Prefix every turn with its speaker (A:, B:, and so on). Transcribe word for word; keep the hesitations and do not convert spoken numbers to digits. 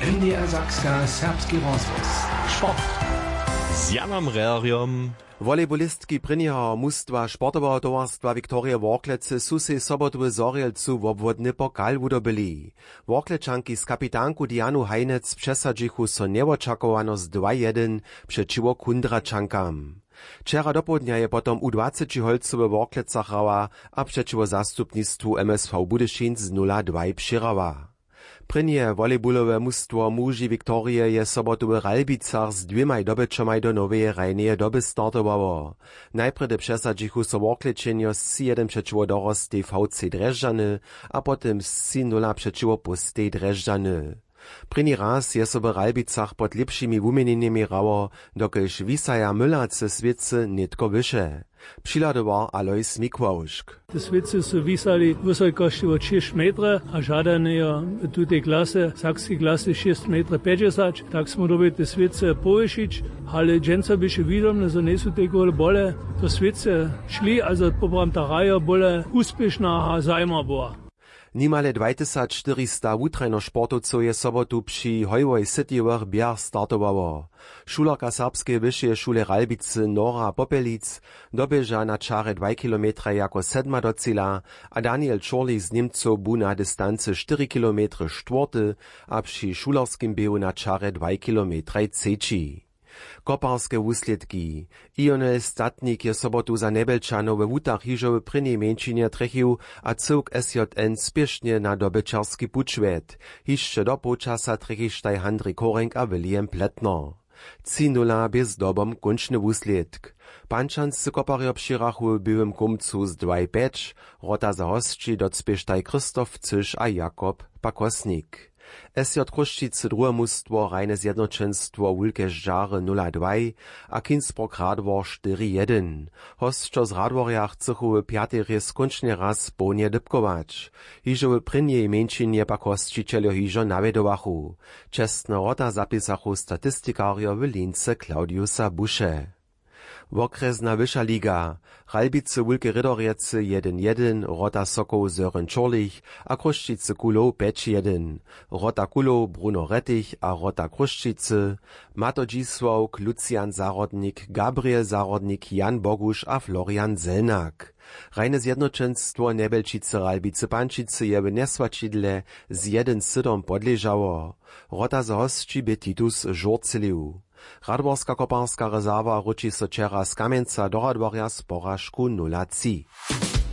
A: M D R Sakska serbski rozhlas. Sport.
B: Z Janom Rerjom.
C: Volejbolistki prynjeho mustwa sportoweho towarstwa Viktoria Worklece su sej sobotu w Zorjelcu wobwodny pokal wudobyli. Worklečanki z kapitanku Dianu Hajnec przesadzichu so nieoczakowano z dwa jeden przeciwo Kundračankam. Wczera do południa je potom u dwadzieścia holcu w Worklecach hrała, a przeciwo zastupnictwu M S V Budyšin z nula dwa přirała. Prynje volejbolowe mustwo muži Viktorie je sobotu w Ralbicach z dwiemaj dobyczomaj do nowej rajneje doby startowało. Najpredy przesadzichu so Worklečenjo z trzy jeden przeciwo dorostej V C Drežďany, a potem z trzy nula przeciwo pustej Drežďany. Prynji raz je so w Ralbicach pod lepšimi wumienieniami hrało, dokelž Wisaja Müller swiece nitko wyše. Přihladoval Alois Mikłaušk.
D: Te swiece su visali wysokości od sześć metrów, a żadane je tu tej klasy, sakskiej klasy sześć metrów pięćdziesiąt. Tak smo dobili te swiece powyšić, ale dżęca byše widomne, że nie su tego bole. To swiece šli, also pobram ta raja bole uspiešna a zajma była.
C: Nimale dwa tysiące czterysta wutrajno sportowców je sobotu przy Hojvoj Citywych běh startowało. Šulerka serbskiej wyższej szule Ralbicy Nora Popelic dobieża na czarę dwa kilometry jako sedma do cíla, a Daniel Czorli z Niemców bu na dystancy cztery kilometry czwarty, a przy šulerskim běhu na czarę dwa kilometry trzeci. Koparske wuslědki. Ionel Statnik je sobotu za Nebelčanov we wutach hižo w prynnej mjeńčinie trechił, a cyłk S J N spiesznie na dobyczarski pučvet. Hišće do počasa trechištaj Handry Korenk a William Pletner. trzy nula bez dobom končny wuslědk. Pančanscy koparjo přirachu byłym kumcu z dwa pięć, rota za hostči docpieštaj Krzysztof Cyš a Jakob Pakosnik. S J Kruščice druhe mustwo rajne zjednoczenstwo Wulke Žare nula dwa, a Kinsburg Radwor cztery jeden. Hostčo z Radworja chcechu w piatej rys končne raz ponie dybkować. Hižo w prynnej mjeńčinie pak hostčiteljo hižo navedowachu. Čestne rota zapisachu statistikarjo w Lince Klaudiusa Buše. Okresna wyższa liga. Ralbice Wulke Rydorjece jeden jeden, Rota Sokoł Sören Czorlich, a Kruščice Kulo pięć jeden. Rota Kulo Bruno Rettich a Rota Kruščice, Mato Dzisławk, Lucian Zarodnik, Gabriel Zarodnik, Jan Bogusz a Florian Zelnak. Rajne zjednoczenstwo Nebelčice Ralbice Pančice je w nesvačidle z jeden sydom podležało. Rota za hostči by Titus žurcilił. Radworska koparska rezerwa ruči so čera z Kamjenca do Radworja z poražku nula trzy.